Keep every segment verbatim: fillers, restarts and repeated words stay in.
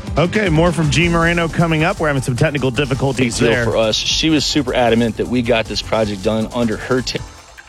Okay, more from G. Moreno coming up. We're having some technical difficulties Big deal there. for us. She was super adamant that we got this project done under her t-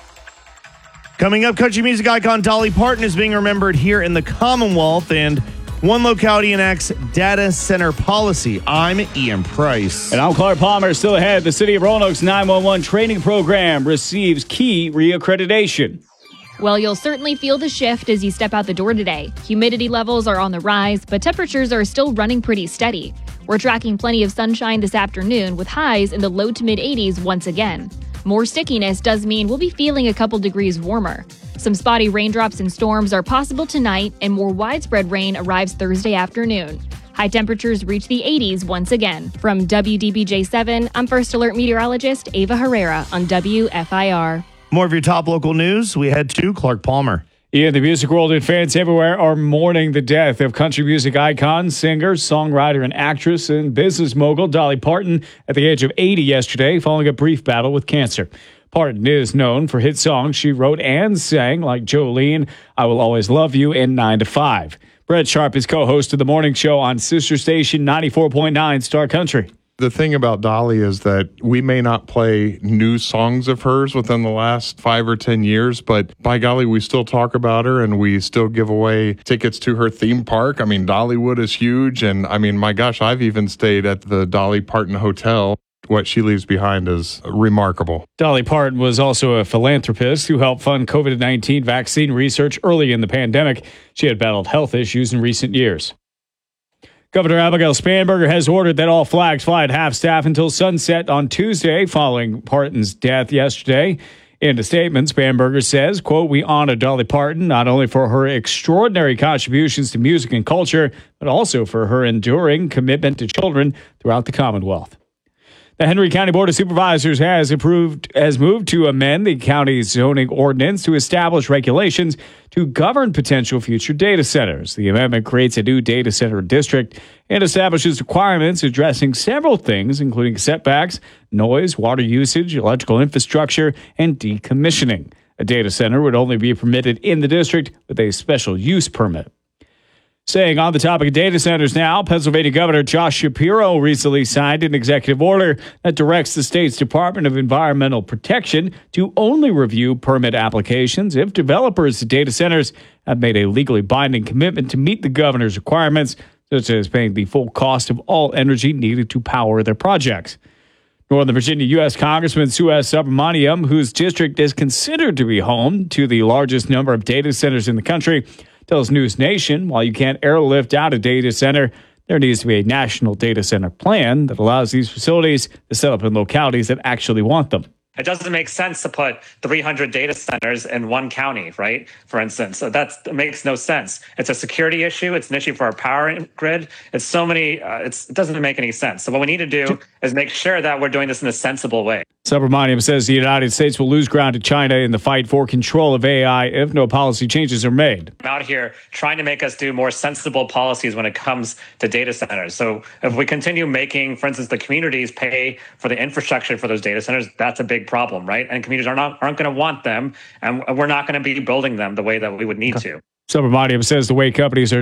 Coming up, country music icon Dolly Parton is being remembered here in the Commonwealth, and one locality enacts data center policy. I'm Ian Price. And I'm Clark Palmer. Still ahead, the City of Roanoke's nine one one training program receives key reaccreditation. Well, you'll certainly feel the shift as you step out the door today. Humidity levels are on the rise, but temperatures are still running pretty steady. We're tracking plenty of sunshine this afternoon with highs in the low to mid eighties once again. More stickiness does mean we'll be feeling a couple degrees warmer. Some spotty raindrops and storms are possible tonight, and more widespread rain arrives Thursday afternoon. High temperatures reach the eighties once again. From W D B J seven, I'm First Alert meteorologist Ava Herrera on W F I R. More of your top local news. We head to Clark Palmer. In the music world, and fans everywhere are mourning the death of country music icon, singer, songwriter, and actress and business mogul Dolly Parton at the age of eighty yesterday, following a brief battle with cancer. Parton is known for hit songs she wrote and sang, like Jolene, I Will Always Love You, and nine to five. Brett Sharp is co-host of the morning show on sister station ninety-four point nine Star Country. The thing about Dolly is that we may not play new songs of hers within the last five or ten years, but by golly, we still talk about her and we still give away tickets to her theme park. I mean, Dollywood is huge. And I mean, my gosh, I've even stayed at the Dolly Parton Hotel. What she leaves behind is remarkable. Dolly Parton was also a philanthropist who helped fund COVID nineteen vaccine research early in the pandemic. She had battled health issues in recent years. Governor Abigail Spanberger has ordered that all flags fly at half-staff until sunset on Tuesday, following Parton's death yesterday. In a statement, Spanberger says, quote, we honor Dolly Parton not only for her extraordinary contributions to music and culture, but also for her enduring commitment to children throughout the Commonwealth. The Henry County Board of Supervisors has approved has moved to amend the county's zoning ordinance to establish regulations to govern potential future data centers. The amendment creates a new data center district and establishes requirements addressing several things, including setbacks, noise, water usage, electrical infrastructure, and decommissioning. A data center would only be permitted in the district with a special use permit. Staying on the topic of data centers now, Pennsylvania Governor Josh Shapiro recently signed an executive order that directs the state's Department of Environmental Protection to only review permit applications if developers of data centers have made a legally binding commitment to meet the governor's requirements, such as paying the full cost of all energy needed to power their projects. Northern Virginia U S Congressman Suez Subramaniam, whose district is considered to be home to the largest number of data centers in the country, tells News Nation, while you can't airlift out a data center, there needs to be a national data center plan that allows these facilities to set up in localities that actually want them. It doesn't make sense to put three hundred data centers in one county, right? For instance, so that's, that makes no sense. It's a security issue. It's an issue for our power grid. It's so many, uh, it's, it doesn't make any sense. So what we need to do is make sure that we're doing this in a sensible way. Subramaniam says the United States will lose ground to China in the fight for control of A I if no policy changes are made. I'm out here trying to make us do more sensible policies when it comes to data centers. So if we continue making, for instance, the communities pay for the infrastructure for those data centers, that's a big problem, right? And communities are not aren't going to want them, and we're not going to be building them the way that we would need to. Subramaniam says the way companies are